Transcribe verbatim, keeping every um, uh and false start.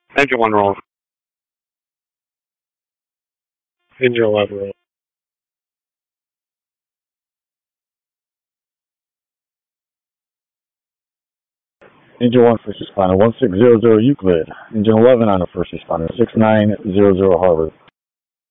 Angel one roll. Angel eleven roll. Angel one, first responder, one six zero zero Euclid. Angel eleven on the first responder, six nine zero zero Harvard.